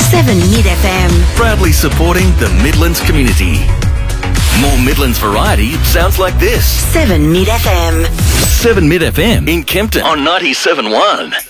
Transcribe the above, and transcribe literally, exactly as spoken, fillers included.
seven Mid F M. Proudly supporting the Midlands community. More Midlands variety sounds like this. seven Mid F M. seven Mid F M in Kempton on ninety-seven point one.